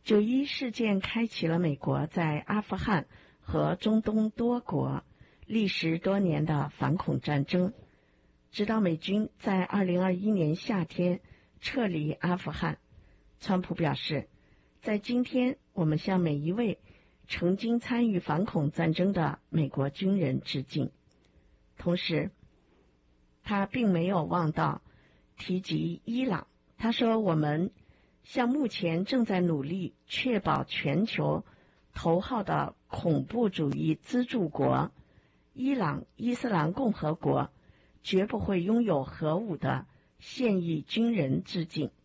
9·11事件开启了美国在阿富汗和中东多国历时多年的反恐战争，直到美军在2021年夏天撤离阿富汗。川普表示，在今天我们向每一位曾经参与反恐战争的美国军人致敬。同时，他并没有忘到提及伊朗。他说，我们向目前正在努力确保全球头号的恐怖主义资助国伊朗伊斯兰共和国绝不会拥有核武的现役军人致敬。